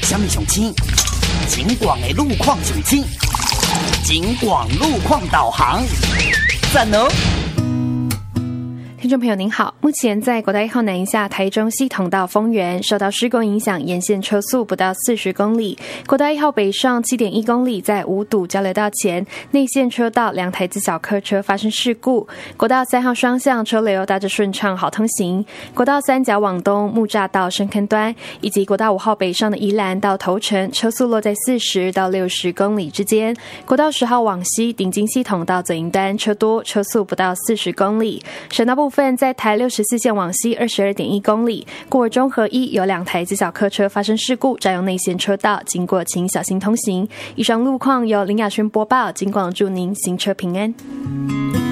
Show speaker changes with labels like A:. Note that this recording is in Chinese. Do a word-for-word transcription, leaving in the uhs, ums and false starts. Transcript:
A: 什么上青？景广的路况上青，景广路况导航，赞哦！
B: 听众朋友您好，目前在国道一号南下台中系统到丰原，受到施工影响，沿线车速不到四十公里。国道一号北上 七点一公里，在五堵交流道前内线车道两台自小客车发生事故。国道三号双向车流大致顺畅，好通行。国道三甲往东木栅到深坑端，以及国道五号北上的宜兰到头城，车速落在四十到六十公里之间。国道十号往西顶金系统到左营端，车多，车速不到四十公里。省道部分在台六十四线往西 二十二点一公里，过尔中和一有两台自小客车发生事故，占用内线车道，经过请小心通行。以上路况由林雅轩播报，警广祝您行车平安。